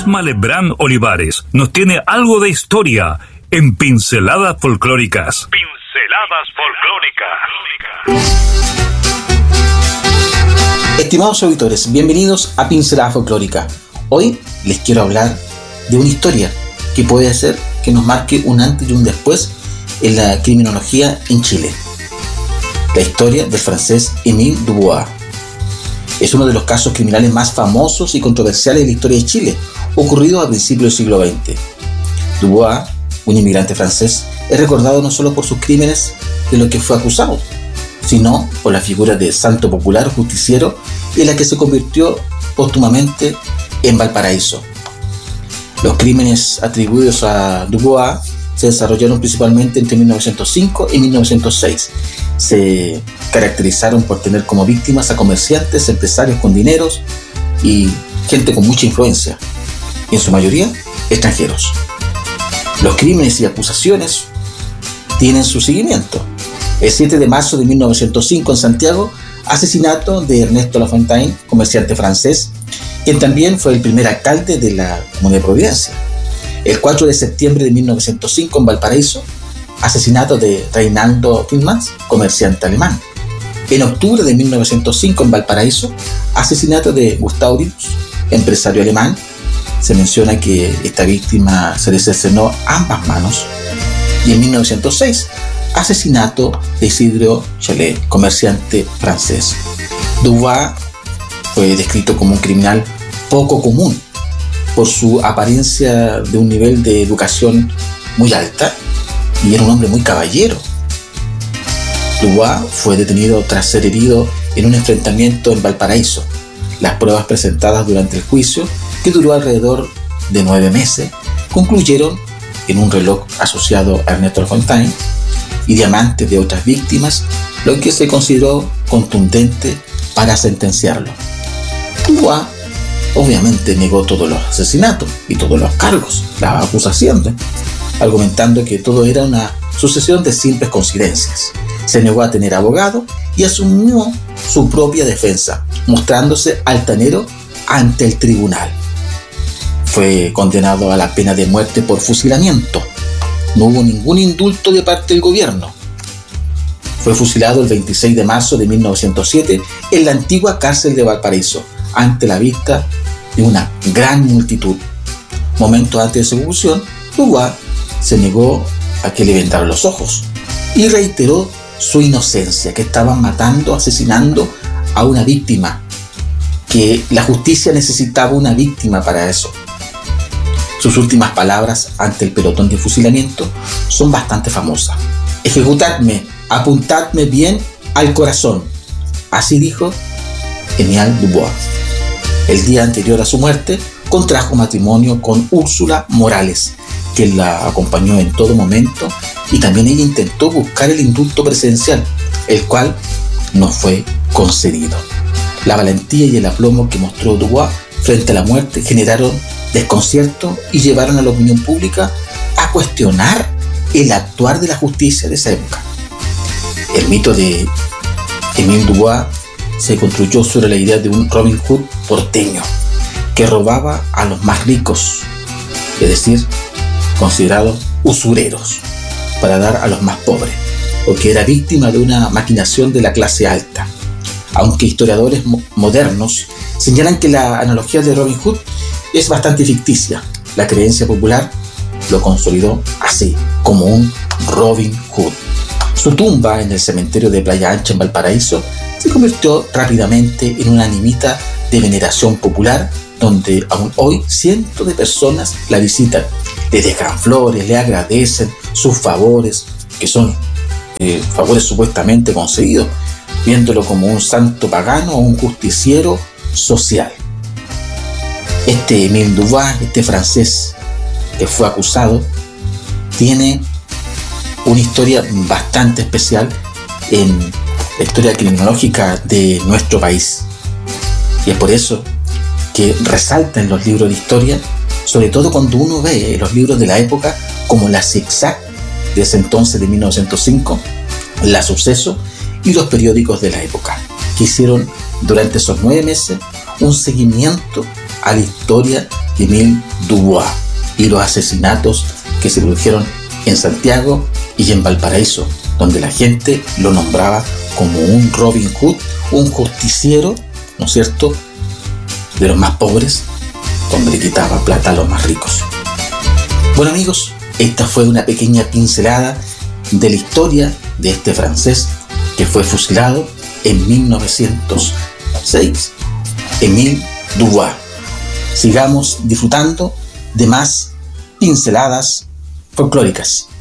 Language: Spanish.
Isma Lebrán Olivares nos tiene algo de historia en Pinceladas Folclóricas. Pinceladas Folclóricas. Estimados auditores, bienvenidos a Pinceladas Folclóricas. Hoy les quiero hablar de una historia que puede ser que nos marque un antes y un después en la criminología en Chile. La historia del francés Émile Dubois. Es uno de los casos criminales más famosos y controversiales de la historia de Chile, ocurrido a principios del siglo XX. Dubois, un inmigrante francés, es recordado no solo por sus crímenes de los que fue acusado, sino por la figura de santo popular justiciero en la que se convirtió póstumamente en Valparaíso. Los crímenes atribuidos a Dubois se desarrollaron principalmente entre 1905 y 1906. Se caracterizaron por tener como víctimas a comerciantes, empresarios con dineros y gente con mucha influencia, y en su mayoría extranjeros. Los crímenes y acusaciones tienen su seguimiento. El 7 de marzo de 1905 en Santiago, asesinato de Ernesto Lafontaine, comerciante francés, quien también fue el primer alcalde de la Comuna de Providencia. El 4 de septiembre de 1905 en Valparaíso, asesinato de Reinaldo Tillmans, comerciante alemán. En octubre de 1905 en Valparaíso, asesinato de Gustav Rinus, empresario alemán. Se menciona que esta víctima se le cercenó ambas manos. Y en 1906, asesinato de Isidro Chalet, comerciante francés. Dubois fue descrito como un criminal poco común por su apariencia de un nivel de educación muy alta y era un hombre muy caballero. Dubois fue detenido tras ser herido en un enfrentamiento en Valparaíso. Las pruebas presentadas durante el juicio, que duró alrededor de 9 meses, concluyeron en un reloj asociado a Ernesto Lafontaine y diamantes de otras víctimas, lo que se consideró contundente para sentenciarlo. Dubois obviamente negó todos los asesinatos y todos los cargos, las acusaciones, argumentando que todo era una sucesión de simples coincidencias. Se negó a tener abogado y asumió su propia defensa, mostrándose altanero ante el tribunal. Fue condenado a la pena de muerte por fusilamiento. No hubo ningún indulto de parte del gobierno. Fue fusilado el 26 de marzo de 1907 en la antigua cárcel de Valparaíso, ante la vista de una gran multitud. Momentos antes de su ejecución, Dubois se negó a que le vendaran los ojos y reiteró su inocencia, que estaban matando, asesinando a una víctima, que la justicia necesitaba una víctima para eso. Sus últimas palabras ante el pelotón de fusilamiento son bastante famosas. Ejecutadme, apuntadme bien al corazón. Así dijo Émile Dubois. El día anterior a su muerte, contrajo matrimonio con Úrsula Morales, que la acompañó en todo momento, y también ella intentó buscar el indulto presidencial, el cual no fue concedido. La valentía y el aplomo que mostró Dubois frente a la muerte generaron desconcierto y llevaron a la opinión pública a cuestionar el actuar de la justicia de esa época. El mito de Émile Dubois se construyó sobre la idea de un Robin Hood porteño que robaba a los más ricos, es decir, considerados usureros, para dar a los más pobres, o que era víctima de una maquinación de la clase alta. Aunque historiadores modernos señalan que la analogía de Robin Hood es bastante ficticia, la creencia popular lo consolidó así, como un Robin Hood. Su tumba en el cementerio de Playa Ancha en Valparaíso se convirtió rápidamente en una animita de veneración popular, donde aún hoy cientos de personas la visitan, le dejan flores, le agradecen sus favores, que son favores supuestamente concedidos, viéndolo como un santo pagano o un justiciero social. Este Émile Dubois, este francés que fue acusado, tiene una historia bastante especial en la historia criminológica de nuestro país. Y es por eso que resalta en los libros de historia, sobre todo cuando uno ve los libros de la época como la Zigzag de ese entonces de 1905, la Suceso y los periódicos de la época, que hicieron durante esos 9 meses un seguimiento a la historia y Émile Dubois y los asesinatos que se produjeron en Santiago y en Valparaíso, donde la gente lo nombraba como un Robin Hood, un justiciero, ¿no es cierto?, de los más pobres, donde le quitaba plata a los más ricos. Bueno, amigos, esta fue una pequeña pincelada de la historia de este francés que fue fusilado en 1906, Émile Dubois. Sigamos disfrutando de más pinceladas folclóricas.